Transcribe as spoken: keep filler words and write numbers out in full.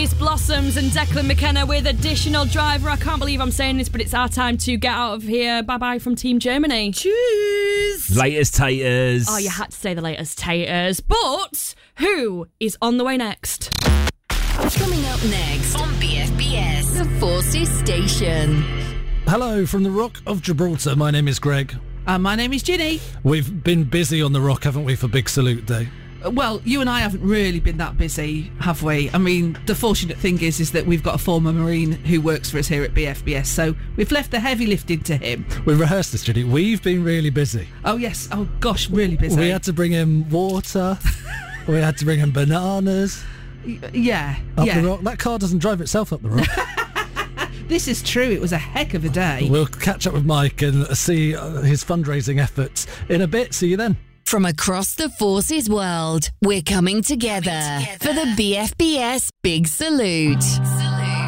It's Blossoms and Declan McKenna with Additional Driver. I can't believe I'm saying this, but it's our time to get out of here. Bye-bye from Team Germany. Cheers. Latest taters. Oh, you had to say the latest taters. But who is on the way next? Coming up next on B F B S, the Forces Station. Hello from the Rock of Gibraltar. My name is Greg. Uh, my name is Ginny. We've been busy on the Rock, haven't we, for Big Salute Day? Well, you and I haven't really been that busy, have we? I mean, the fortunate thing is is that we've got a former Marine who works for us here at B F B S, so we've left the heavy lifting to him. We rehearsed this, Ginny. We've been really busy. Oh, yes. Oh, gosh, really busy. We had to bring him water. We had to bring him bananas. Y- yeah, Up yeah. the Rock. That car doesn't drive itself up the Rock. This is true. It was a heck of a day. We'll catch up with Mike and see uh, his fundraising efforts in a bit. See you then. From across the Forces world, we're coming together, coming together. for the B F B S Big Salute. Salute.